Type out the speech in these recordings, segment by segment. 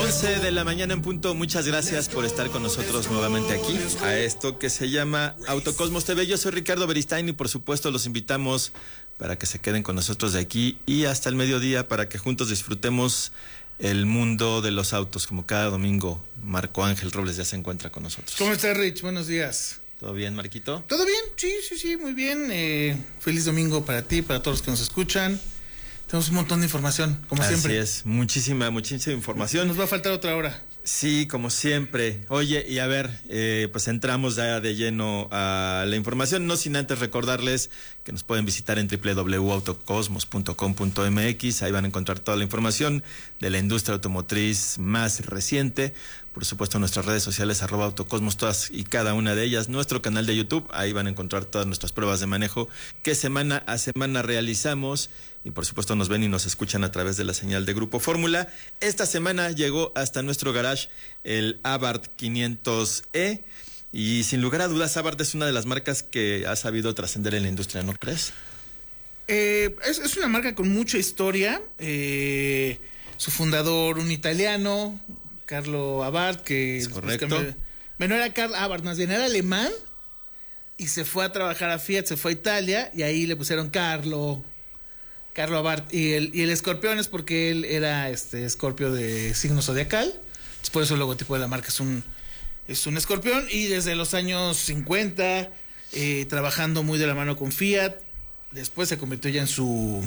11 de la mañana en punto. Muchas gracias por estar con nosotros nuevamente aquí a esto que se llama Autocosmos TV. Yo soy Ricardo Beristain y por supuesto los invitamos para que se queden con nosotros de aquí y hasta el mediodía para que juntos disfrutemos el mundo de los autos. Como cada domingo, Marco Ángel Robles ya se encuentra con nosotros. ¿Cómo estás, Rich? Buenos días. ¿Todo bien, Marquito? ¿Todo bien? Sí, muy bien. Feliz domingo para ti, para todos los que nos escuchan. Tenemos un montón de información, como siempre. Así es, muchísima información. Nos va a faltar otra hora. Sí, como siempre. Oye, y a ver, pues entramos ya de lleno a la información, no sin antes recordarles que nos pueden visitar en www.autocosmos.com.mx. Ahí van a encontrar toda la información de la industria automotriz más reciente. Por supuesto, nuestras redes sociales, @autocosmos, todas y cada una de ellas. Nuestro canal de YouTube, ahí van a encontrar todas nuestras pruebas de manejo que semana a semana realizamos. Y por supuesto nos ven y nos escuchan a través de la señal de Grupo Fórmula. Esta semana llegó hasta nuestro garage el Abarth 500e. Y sin lugar a dudas, Abarth es una de las marcas que ha sabido trascender en la industria, ¿no crees? Es una marca con mucha historia. Su fundador, un italiano, Carlo Abarth, que... Es correcto. Bueno, era Carl Abarth, más bien era alemán. Y se fue a trabajar a Fiat, se fue a Italia. Y ahí le pusieron Carlo Abarth. Y el escorpión es porque él era escorpio de signo zodiacal. Por eso el logotipo de la marca es un escorpión. Y desde los años 50, trabajando muy de la mano con Fiat. Después se convirtió ya en su...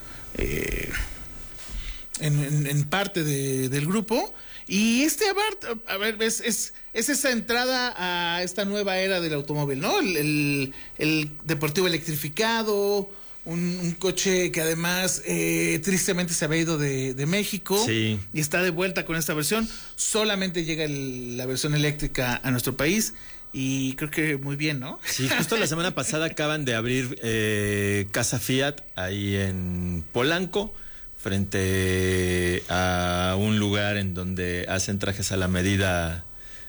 en parte del grupo. Y Abarth, a ver, es esa entrada a esta nueva era del automóvil, ¿no? El deportivo electrificado, un coche que además tristemente se había ido de México. Sí. Y está de vuelta con esta versión. Solamente llega la versión eléctrica a nuestro país y creo que muy bien, ¿no? Sí, justo la semana pasada acaban de abrir Casa Fiat ahí en Polanco, frente a un lugar en donde hacen trajes a la medida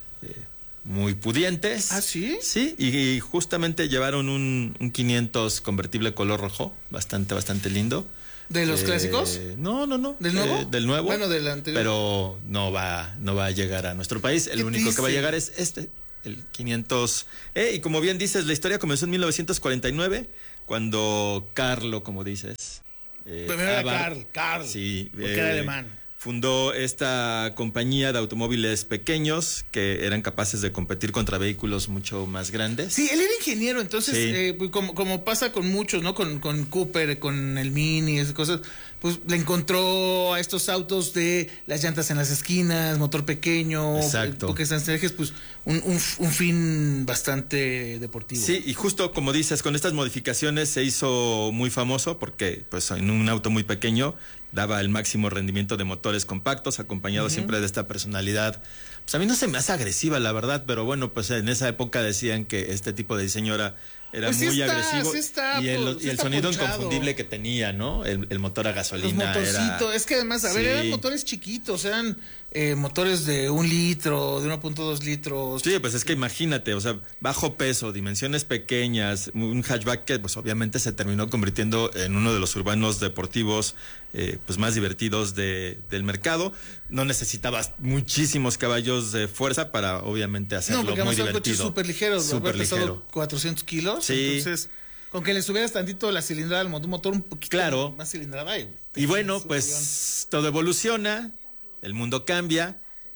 muy pudientes. ¿Ah, sí? Sí, y justamente llevaron un 500 convertible color rojo, bastante lindo. ¿De los clásicos? No. ¿Del nuevo? Del nuevo. Bueno, del anterior. Pero no va a llegar a nuestro país. El único que va a llegar es el 500. Y como bien dices, la historia comenzó en 1949, cuando Carlo, como dices... Primero era Carl. Sí, porque era alemán. Fundó esta compañía de automóviles pequeños que eran capaces de competir contra vehículos mucho más grandes. Sí, él era ingeniero, entonces, Sí. Como pasa con muchos, ¿no? Con Cooper, con el Mini, esas cosas, pues le encontró a estos autos de las llantas en las esquinas, motor pequeño, pocas estrategias, pues un fin bastante deportivo. Sí, y justo como dices, con estas modificaciones se hizo muy famoso porque pues en un auto muy pequeño daba el máximo rendimiento de motores compactos, acompañado siempre de esta personalidad. Pues a mí no se me hace agresiva, la verdad, pero bueno, pues en esa época decían que este tipo de diseño era pues muy agresivo. Sí está, y el sonido ponchado. Inconfundible que tenía, ¿no? El motor a gasolina. Los motorcitos, es que además, a ver, eran motores chiquitos, eran motores de 1 litro, de 1.2 litros. Sí, pues es que imagínate, o sea, bajo peso, dimensiones pequeñas, un hatchback que pues obviamente se terminó convirtiendo en uno de los urbanos deportivos pues más divertidos del mercado. No necesitabas muchísimos caballos de fuerza para obviamente hacerlo muy divertido. No, porque súper ligeros, súper ligero. 400 kilos, sí. Entonces, con que le subieras tantito la cilindrada al motor un poquito más cilindrada. Y bueno, pues todo evoluciona, el mundo cambia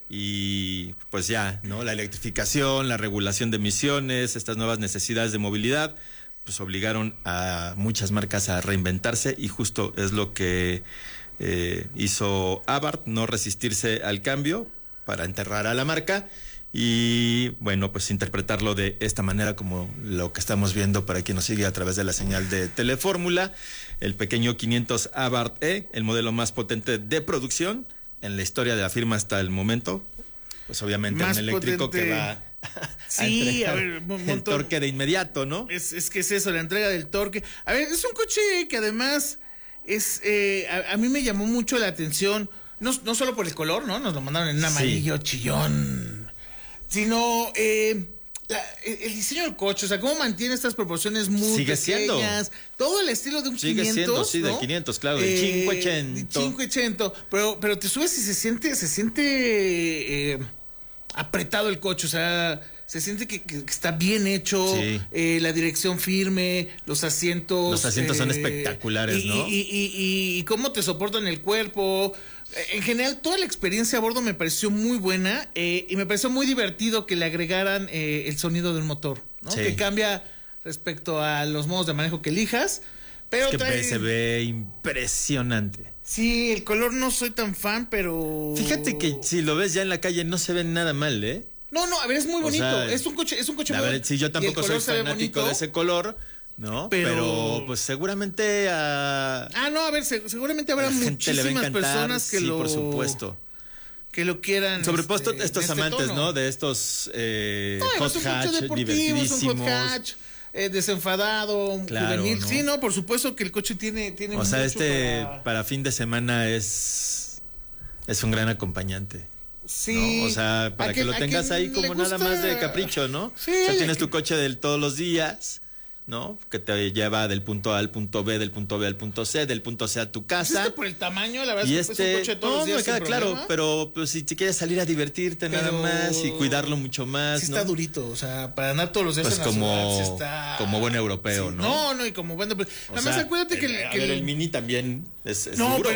y pues ya, ¿no? La electrificación, la regulación de emisiones, estas nuevas necesidades de movilidad, pues obligaron a muchas marcas a reinventarse y justo es lo que hizo Abarth, no resistirse al cambio para enterrar a la marca y bueno, pues interpretarlo de esta manera como lo que estamos viendo para quien nos sigue a través de la señal de Telefórmula, el pequeño 500 Abarth E, el modelo más potente de producción en la historia de la firma hasta el momento, pues obviamente más un eléctrico potente. Que va sí, a ver, el torque de inmediato, ¿no? Es que es eso, la entrega del torque. A ver, es un coche que además a mí me llamó mucho la atención, no solo por el color, ¿no? Nos lo mandaron en un amarillo chillón, sino el diseño del coche, o sea, cómo mantiene estas proporciones muy Sigue siendo. pequeñas, todo el estilo de un Sigue 500, siendo, sí, ¿no? del 500, claro, del 580. 580, pero te subes y se siente apretado el coche, o sea, se siente que está bien hecho, Sí. La dirección firme, los asientos. Los asientos son espectaculares, ¿no? Y cómo te soportan el cuerpo. En general, toda la experiencia a bordo me pareció muy buena y me pareció muy divertido que le agregaran el sonido del motor, ¿no? Sí. Que cambia respecto a los modos de manejo que elijas. Pero Es que se ve impresionante. Sí, el color no soy tan fan, pero... Fíjate que si lo ves ya en la calle no se ve nada mal, ¿eh? No, a ver, es muy bonito. sea, es un coche La muy verdad, sí, yo tampoco soy fanático de ese color, ¿no? Pero pues seguramente a no, a ver, seguramente habrá la gente le va a muchísimas encantar, personas que sí, lo... por supuesto. Que lo quieran. Sobre todo estos de amantes, tono. ¿no? De estos No, hot es un hatch coche deportivo, es un divertidísimos. hot hatch, desenfadado, Claro, juvenil. ¿no? Sí, no, por supuesto que el coche tiene O sea, mucho para fin de semana es un gran acompañante. Sí. ¿No? O sea, para que lo tengas ahí quien como le nada gusta... más de capricho, ¿no? Sí, o sea, a tienes quien- tu coche de todos los días, ¿no? Que te lleva del punto A al punto B, del punto B al punto C, del punto C a tu Pues casa. por el tamaño, la verdad Y es que es un coche de todos los días me queda sin claro, problema. pero pues, si te quieres salir a divertirte nada Pero más y cuidarlo mucho más, Sí ¿no? está durito, o sea, para andar todos los días Pues en la ciudad, sí está... como buen europeo, Sí, ¿no? No, y como bueno, pues, O además sea, acuérdate que a ver, el Mini también es no, duro. pero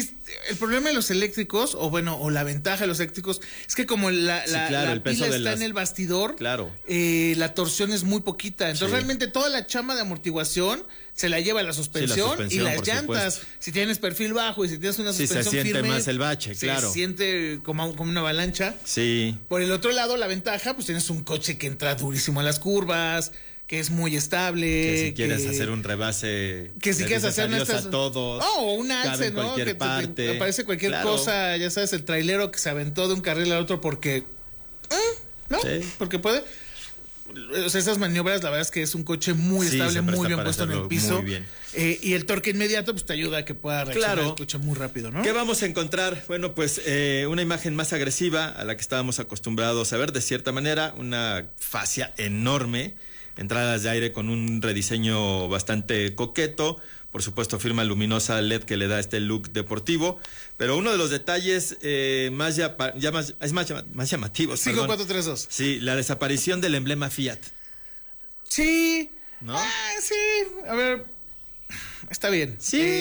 el problema de los eléctricos, o la ventaja de los eléctricos, es que como la claro, el peso pila de está las- en el bastidor, Claro. La torsión es muy poquita. Entonces Sí. realmente toda la chama de amortiguación se la lleva la suspensión, suspensión, y las por llantas. supuesto. Si tienes perfil bajo y si tienes una Sí, se suspensión siente firme, más el bache, claro. Se siente como una avalancha. Sí. Por el otro lado, la ventaja, pues tienes un coche que entra durísimo a las curvas, que es muy estable. Que si quieres hacer un rebase, Que si le quieres dices hacer adiós nuestras... a todos. O un cabe alce, en ¿no? cualquier Que parte. te aparece cualquier Claro. cosa, ya sabes, el trailero que se aventó de un carril al otro porque... ¿No? Sí. Porque puede... O sea, esas maniobras, la verdad es que es un coche muy Sí, estable, se presta muy bien para puesto en el hacerlo piso. muy bien. Y el torque inmediato, pues te ayuda a que pueda reaccionar Claro. el coche muy rápido, ¿no? ¿Qué vamos a encontrar? Bueno, pues una imagen más agresiva a la que estábamos acostumbrados a ver de cierta manera, una fascia enorme, entradas de aire con un rediseño bastante coqueto, por supuesto firma luminosa LED que le da este look deportivo, pero uno de los detalles más llamativos, perdón. 5432. Sí, la desaparición del emblema Fiat. Sí. ¿No? Sí. A ver, está bien. Sí.